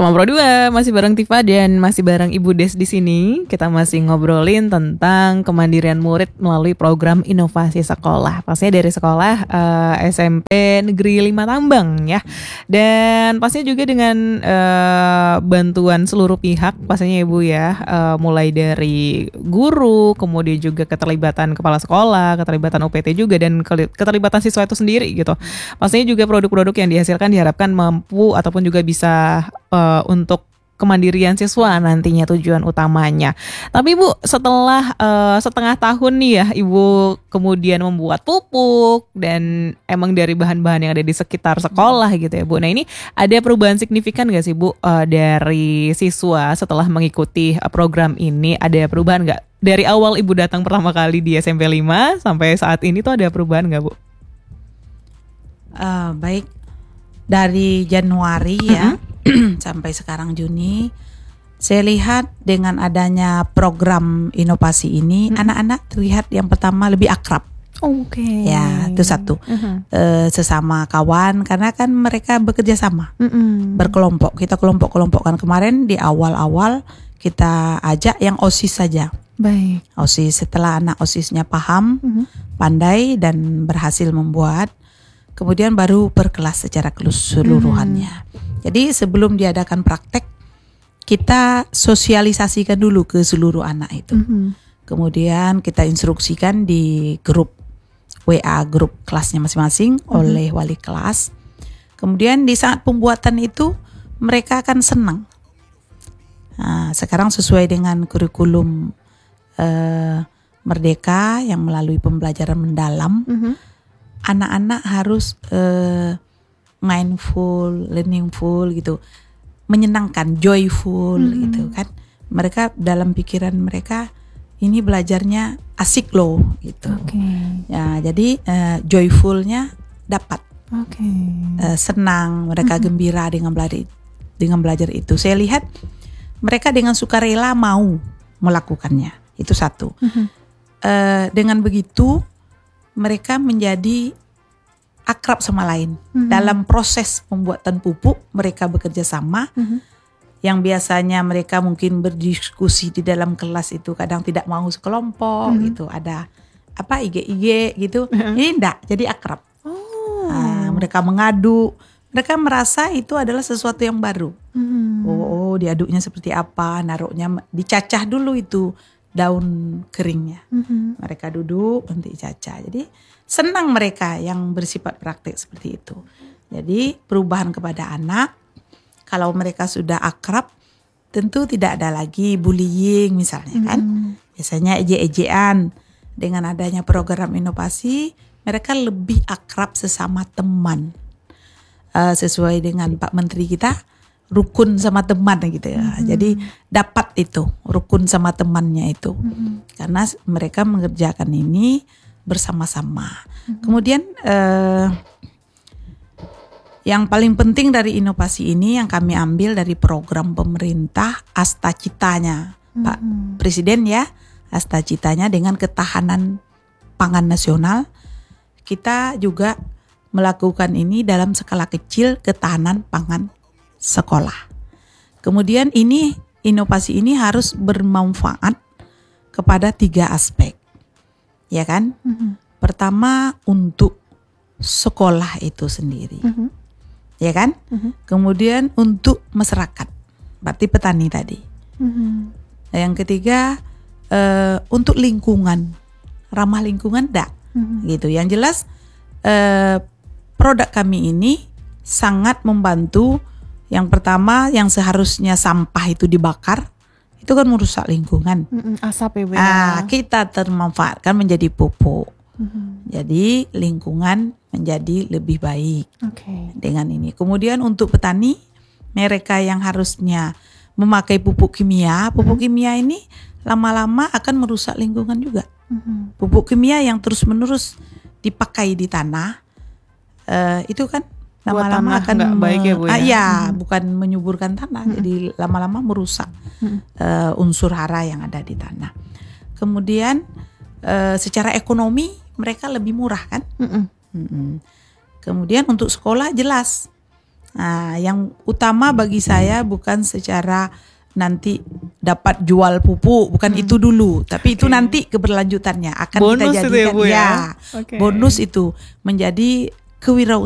Sama Pro 2, masih bareng Tifa dan masih bareng Ibu Des di sini. Kita masih ngobrolin tentang kemandirian murid melalui program inovasi sekolah. Pastinya dari sekolah SMP Negeri 5 Tambang ya. Dan pastinya juga dengan bantuan seluruh pihak pastinya Ibu ya. Mulai dari guru, kemudian juga keterlibatan kepala sekolah, keterlibatan UPT juga, dan keterlibatan siswa itu sendiri gitu. Pastinya juga produk-produk yang dihasilkan diharapkan mampu ataupun juga bisa untuk kemandirian siswa nantinya tujuan utamanya. Tapi Ibu, setelah setengah tahun nih ya Ibu kemudian membuat pupuk dan emang dari bahan-bahan yang ada di sekitar sekolah gitu ya Bu. Nah ini ada perubahan signifikan gak sih Bu dari siswa setelah mengikuti program ini? Ada perubahan gak? Dari awal Ibu datang pertama kali di SMP 5 sampai saat ini tuh ada perubahan gak Bu? Baik, dari Januari ya sampai sekarang Juni, saya lihat dengan adanya program inovasi ini, anak-anak terlihat yang pertama lebih akrab. Oke. Ya, itu satu. Sesama kawan, karena kan mereka bekerja sama, berkelompok. Kita kelompok-kelompokkan. Kemarin di awal-awal kita ajak yang OSIS saja. Baik. OSIS, setelah anak OSISnya paham, pandai dan berhasil membuat, kemudian baru berkelas secara keseluruhannya. Jadi sebelum diadakan praktek, kita sosialisasikan dulu ke seluruh anak itu. Kemudian kita instruksikan di grup WA, grup kelasnya masing-masing oleh wali kelas. Kemudian di saat pembuatan itu mereka akan senang. Nah, sekarang sesuai dengan kurikulum Merdeka yang melalui pembelajaran mendalam, anak-anak harus mindful, learningful gitu, menyenangkan, joyful gitu kan. Mereka dalam pikiran mereka ini belajarnya asik loh gitu. Ya, jadi joyfulnya dapat. Senang, mereka gembira dengan belajar itu. Saya lihat mereka dengan sukarela mau melakukannya. Itu satu. Dengan begitu mereka menjadi akrab sama lain. Dalam proses pembuatan pupuk mereka bekerja sama. Yang biasanya mereka mungkin berdiskusi di dalam kelas itu kadang tidak mau sekelompok gitu. Ada apa IG gitu. Ini enggak, jadi akrab. Mereka mengadu. Mereka merasa itu adalah sesuatu yang baru. Oh, diaduknya seperti apa, naruhnya dicacah dulu itu daun keringnya. Mereka duduk nanti dicacah. Jadi senang mereka yang bersifat praktik seperti itu. Jadi perubahan kepada anak, kalau mereka sudah akrab, tentu tidak ada lagi bullying misalnya kan. Biasanya ejek-ejekan. Dengan adanya program inovasi, mereka lebih akrab sesama teman. Sesuai dengan Pak Menteri kita, rukun sama teman gitu ya. Jadi dapat itu, rukun sama temannya itu. Karena mereka mengerjakan ini bersama-sama. Kemudian yang paling penting dari inovasi ini yang kami ambil dari program pemerintah Asta Citanya Pak Presiden ya, Asta Citanya dengan ketahanan pangan nasional. Kita juga melakukan ini dalam skala kecil, ketahanan pangan sekolah. Kemudian inovasi ini harus bermanfaat kepada 3 aspek. Ya kan? Pertama untuk sekolah itu sendiri. Ya kan? Kemudian untuk masyarakat. Berarti petani tadi. Yang ketiga untuk lingkungan. Ramah lingkungan enggak? Gitu. Yang jelas produk kami ini sangat membantu. Yang pertama, yang seharusnya sampah itu dibakar, itu kan merusak lingkungan. Asap ya Bu. Kita termanfaatkan menjadi pupuk. Jadi lingkungan menjadi lebih baik dengan ini. Kemudian untuk petani, mereka yang harusnya memakai pupuk kimia ini lama-lama akan merusak lingkungan juga. Pupuk kimia yang terus-menerus dipakai di tanah, itu kan lama-lama akan nggak baik ya Bu ya. Bukan menyuburkan tanah, jadi lama-lama merusak unsur hara yang ada di tanah. Kemudian secara ekonomi mereka lebih murah kan. Kemudian untuk sekolah jelas Nah, yang utama bagi saya bukan secara nanti dapat jual pupuk, bukan itu dulu, tapi itu nanti keberlanjutannya akan Bonus kita itu ya, jadikan Bu, ya? ya, Oke. bonus itu menjadi kewirausahaan